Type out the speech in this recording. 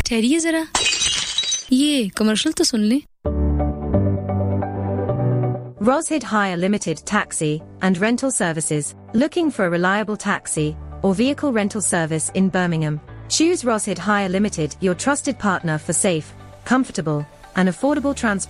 ठहरिए जरा, ये कमर्शियल तो सुन लें। Roshid Hire Limited Taxi and Rental Services. Looking for a reliable taxi or vehicle rental service in Birmingham? Choose Roshid Hire Limited, your trusted partner for safe, comfortable, and affordable transport.